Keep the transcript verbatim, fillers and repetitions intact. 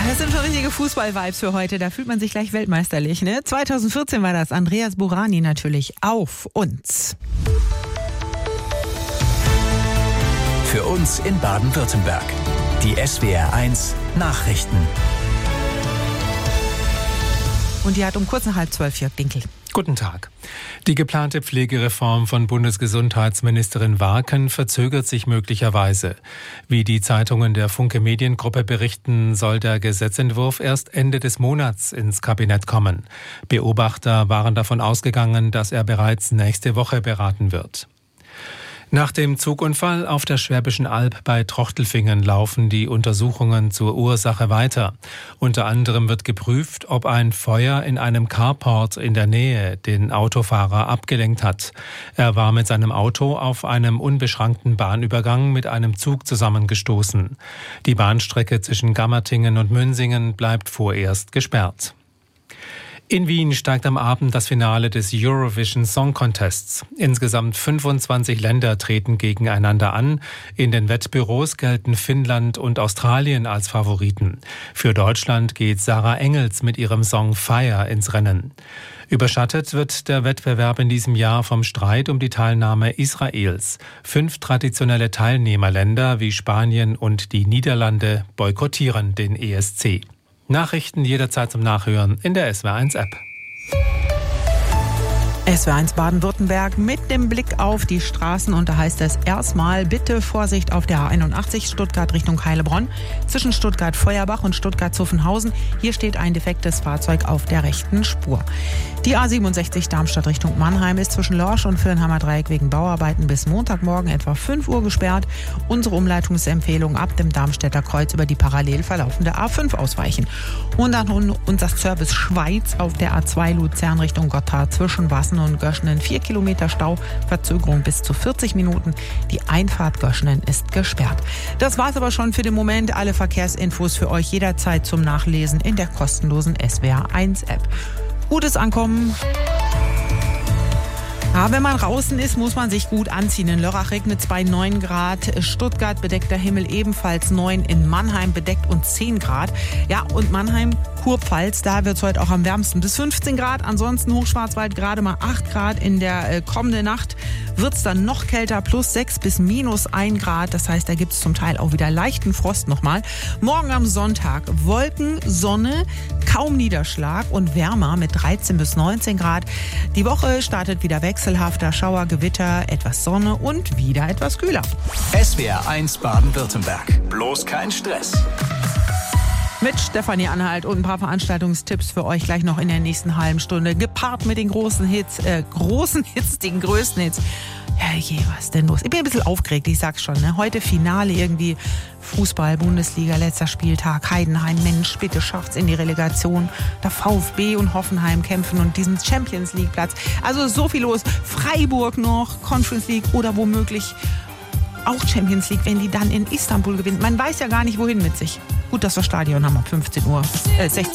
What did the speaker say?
Das sind schon richtige Fußball-Vibes für heute. Da fühlt man sich gleich weltmeisterlich, ne? zweitausendvierzehn war das. Andreas Burani natürlich auf uns. Für uns in Baden-Württemberg. Die S W R eins Nachrichten. Und die hat um kurz nach halb zwölf Jörg Dinkel. Guten Tag. Die geplante Pflegereform von Bundesgesundheitsministerin Warken verzögert sich möglicherweise. Wie die Zeitungen der Funke Mediengruppe berichten, soll der Gesetzentwurf erst Ende des Monats ins Kabinett kommen. Beobachter waren davon ausgegangen, dass er bereits nächste Woche beraten wird. Nach dem Zugunfall auf der Schwäbischen Alb bei Trochtelfingen laufen die Untersuchungen zur Ursache weiter. Unter anderem wird geprüft, ob ein Feuer in einem Carport in der Nähe den Autofahrer abgelenkt hat. Er war mit seinem Auto auf einem unbeschrankten Bahnübergang mit einem Zug zusammengestoßen. Die Bahnstrecke zwischen Gammertingen und Münsingen bleibt vorerst gesperrt. In Wien steigt am Abend das Finale des Eurovision Song Contests. Insgesamt fünfundzwanzig Länder treten gegeneinander an. In den Wettbüros gelten Finnland und Australien als Favoriten. Für Deutschland geht Sarah Engels mit ihrem Song Fire ins Rennen. Überschattet wird der Wettbewerb in diesem Jahr vom Streit um die Teilnahme Israels. Fünf traditionelle Teilnehmerländer wie Spanien und die Niederlande boykottieren den E S C. Nachrichten jederzeit zum Nachhören in der S W R eins App. S W R eins Baden-Württemberg mit dem Blick auf die Straßen, und da heißt es erstmal bitte Vorsicht auf der A einundachtzig Stuttgart Richtung Heilbronn zwischen Stuttgart-Feuerbach und Stuttgart-Zuffenhausen. Hier steht ein defektes Fahrzeug auf der rechten Spur. Die A siebenundsechzig Darmstadt Richtung Mannheim ist zwischen Lorsch und Fürnheimer Dreieck wegen Bauarbeiten bis Montagmorgen etwa fünf Uhr gesperrt. Unsere Umleitungsempfehlung: ab dem Darmstädter Kreuz über die parallel verlaufende A fünf ausweichen. Und dann unser Service Schweiz auf der A zwei Luzern Richtung Gotthard zwischen Wassen und Göschenen vier Kilometer Stau, Verzögerung bis zu vierzig Minuten. Die Einfahrt Göschenen ist gesperrt. Das war's aber schon für den Moment. Alle Verkehrsinfos für euch jederzeit zum Nachlesen in der kostenlosen S W R eins App. Gutes Ankommen. Ja, wenn man draußen ist, muss man sich gut anziehen. In Lörrach regnet es bei neun Grad, Stuttgart bedeckter Himmel ebenfalls neun, in Mannheim bedeckt und zehn Grad. Ja, und Mannheim, Kurpfalz, da wird es heute auch am wärmsten bis fünfzehn Grad. Ansonsten Hochschwarzwald gerade mal acht Grad. In der äh, kommenden Nacht wird es dann noch kälter, plus sechs bis minus ein Grad. Das heißt, da gibt es zum Teil auch wieder leichten Frost nochmal. Morgen am Sonntag Wolken, Sonne, kaum Niederschlag und wärmer mit dreizehn bis neunzehn Grad. Die Woche startet wieder wechselhafter, Schauer, Gewitter, etwas Sonne und wieder etwas kühler. S W R eins Baden-Württemberg. Bloß kein Stress. Mit Stefanie Anhalt und ein paar Veranstaltungstipps für euch gleich noch in der nächsten halben Stunde. Gepaart mit den großen Hits, äh, großen Hits, den größten Hits. Herrje, was ist denn los? Ich bin ein bisschen aufgeregt, ich sag's schon. Ne? Heute Finale irgendwie, Fußball, Bundesliga, letzter Spieltag, Heidenheim, Mensch, bitte schafft's in die Relegation. Der VfB und Hoffenheim kämpfen und diesen Champions League Platz. Also so viel los. Freiburg noch, Conference League oder womöglich auch Champions League, wenn die dann in Istanbul gewinnen. Man weiß ja gar nicht, wohin mit sich. Gut, dass wir Stadion haben ab fünfzehn Uhr, äh, sechzehn